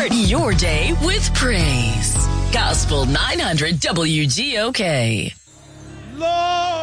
Start your day with praise. Gospel 900 WGOK. Lord.